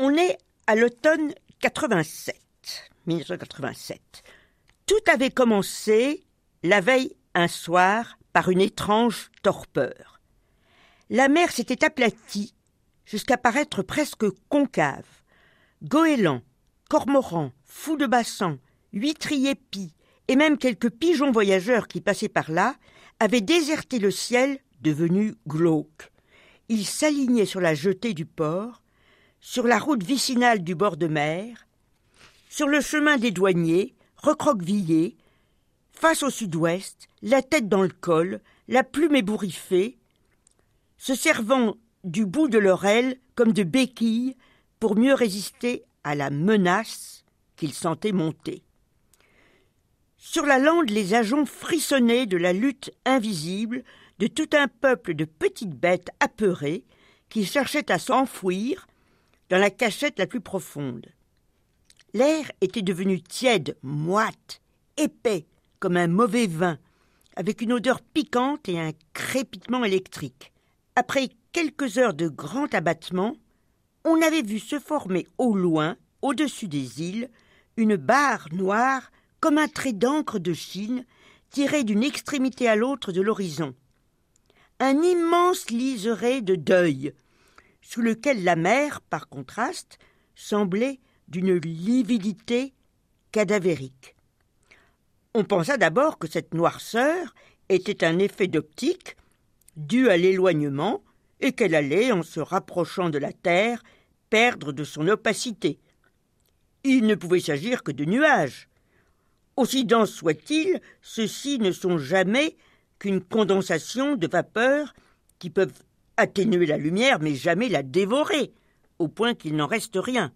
On est à l'automne 1987. Tout avait commencé la veille un soir par une étrange torpeur. La mer s'était aplatie jusqu'à paraître presque concave. Goélands, cormorans, fous de bassan, huîtriers épis et même quelques pigeons voyageurs qui passaient par là avaient déserté le ciel devenu glauque. Ils s'alignaient sur la jetée du port, sur la route vicinale du bord de mer, sur le chemin des douaniers, recroquevillés, face au sud-ouest, la tête dans le col, la plume ébouriffée, se servant du bout de leur aile comme de béquilles pour mieux résister à la menace qu'ils sentaient monter. Sur la lande, les ajoncs frissonnaient de la lutte invisible de tout un peuple de petites bêtes apeurées qui cherchaient à s'enfouir dans la cachette la plus profonde. L'air était devenu tiède, moite, épais, comme un mauvais vin, avec une odeur piquante et un crépitement électrique. Après quelques heures de grand abattement, on avait vu se former au loin, au-dessus des îles, une barre noire comme un trait d'encre de Chine tiré d'une extrémité à l'autre de l'horizon. Un immense liseré de deuil, sous lequel la mer, par contraste, semblait d'une lividité cadavérique. On pensa d'abord que cette noirceur était un effet d'optique dû à l'éloignement et qu'elle allait, en se rapprochant de la terre, perdre de son opacité. Il ne pouvait s'agir que de nuages. Aussi denses soient-ils, ceux-ci ne sont jamais qu'une condensation de vapeurs qui peuvent atténuer la lumière mais jamais la dévorer, au point qu'il n'en reste rien.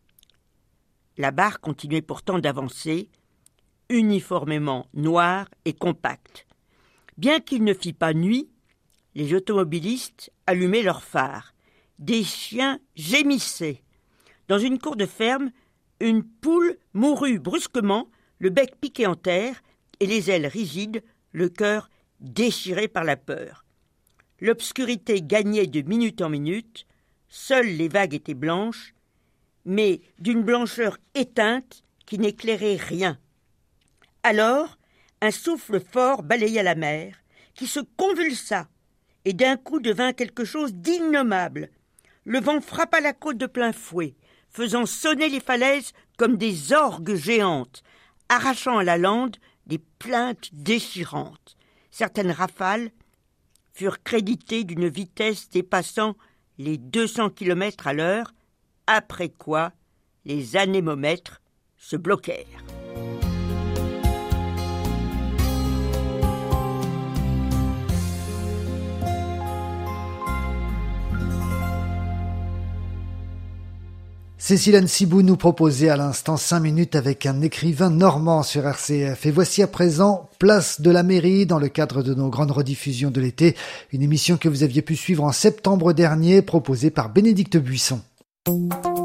La barre continuait pourtant d'avancer, uniformément noire et compacte. Bien qu'il ne fît pas nuit, les automobilistes allumaient leurs phares. Des chiens gémissaient. Dans une cour de ferme, une poule mourut brusquement, le bec piqué en terre et les ailes rigides, le cœur déchiré par la peur. L'obscurité gagnait de minute en minute, seules les vagues étaient blanches, mais d'une blancheur éteinte qui n'éclairait rien. Alors, un souffle fort balaya la mer, qui se convulsa, et d'un coup devint quelque chose d'innommable. Le vent frappa la côte de plein fouet, faisant sonner les falaises comme des orgues géantes, arrachant à la lande des plaintes déchirantes. Certaines rafales furent créditées d'une vitesse dépassant les 200 km à l'heure, après quoi les anémomètres se bloquèrent. Cécile Anne-Sibou nous proposait à l'instant 5 minutes avec un écrivain normand sur RCF. Et voici à présent Place de la Mairie dans le cadre de nos grandes rediffusions de l'été. Une émission que vous aviez pu suivre en septembre dernier, proposée par Bénédicte Buisson.